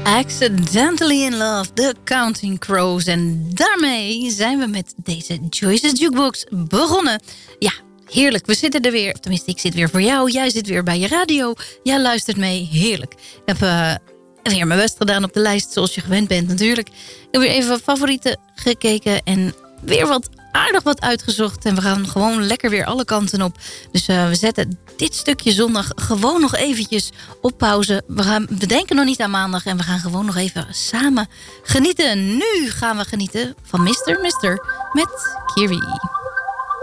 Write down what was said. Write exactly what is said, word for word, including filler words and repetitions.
Accidentally in Love, The Counting Crows. En daarmee zijn we met deze Joyce's Jukebox begonnen. Ja, heerlijk. We zitten er weer. Tenminste, ik zit weer voor jou. Jij zit weer bij je radio. Jij luistert mee. Heerlijk. Ik heb uh, weer mijn best gedaan op de lijst, zoals je gewend bent natuurlijk. Ik heb weer even favorieten gekeken en weer wat aardig wat uitgezocht. En we gaan gewoon lekker weer alle kanten op. Dus uh, we zetten dit stukje zondag gewoon nog eventjes op pauze. We, gaan, we denken nog niet aan maandag en we gaan gewoon nog even samen genieten. Nu gaan we genieten van mister mister met Kiri.